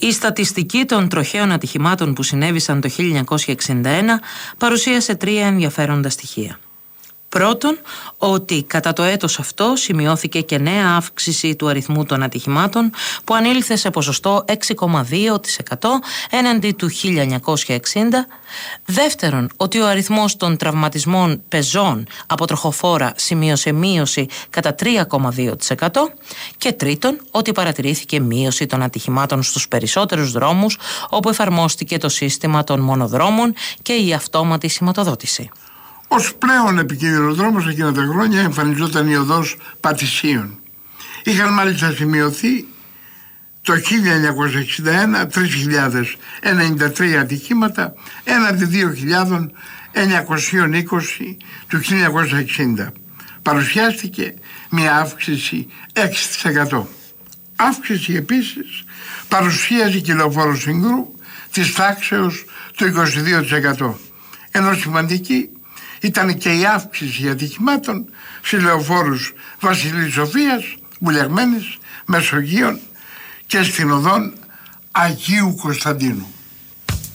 Η στατιστική των τροχαίων ατυχημάτων που συνέβησαν το 1961 παρουσίασε 3 ενδιαφέροντα στοιχεία. Πρώτον, ότι κατά το έτος αυτό σημειώθηκε και νέα αύξηση του αριθμού των ατυχημάτων που ανήλθε σε ποσοστό 6,2% έναντι του 1960. Δεύτερον, ότι ο αριθμός των τραυματισμών πεζών από τροχοφόρα σημείωσε μείωση κατά 3,2%. Και τρίτον, ότι παρατηρήθηκε μείωση των ατυχημάτων στους περισσότερους δρόμους όπου εφαρμόστηκε το σύστημα των μονοδρόμων και η αυτόματη σηματοδότηση. Ως πλέον επικίνδυνος δρόμος εκείνα τα χρόνια εμφανιζόταν η οδός Πατησίων. Είχαν μάλιστα σημειωθεί το 1961 3.093 ατυχήματα έναντι 2.920 του 1960. Παρουσιάστηκε μια αύξηση 6%. Αύξηση επίσης παρουσίαζε και λεωφόρο Συγκρού της τάξεως του 22%. Ενώ σημαντική ήταν και η αύξηση ατυχημάτων σε λεωφόρους Βασιλής Σοφίας, Βουλιαγμένης, Μεσογείων και στην οδόν Αγίου Κωνσταντίνου.